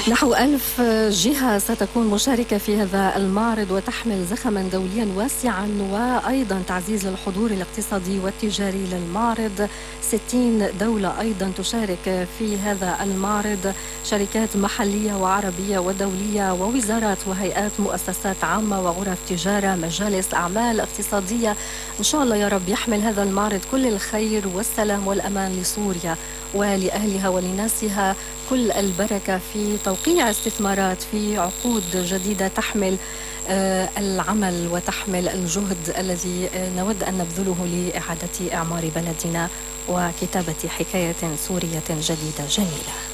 نحو 1000 جهة ستكون مشاركة في هذا المعرض وتحمل زخما دوليا واسعا، وأيضا تعزيز الحضور الاقتصادي والتجاري للمعرض. 60 دولة أيضا تشارك في هذا المعرض، شركات محلية وعربية ودولية ووزارات وهيئات مؤسسات عامة وغرف تجارة مجالس أعمال اقتصادية. إن شاء الله يا رب يحمل هذا المعرض كل الخير والسلام والأمان لسوريا ولأهلها ولناسها، كل البركة في توقيع استثمارات في عقود جديدة تحمل العمل وتحمل الجهد الذي نود أن نبذله لإعادة إعمار بلدنا وكتابة حكاية سورية جديدة جميلة.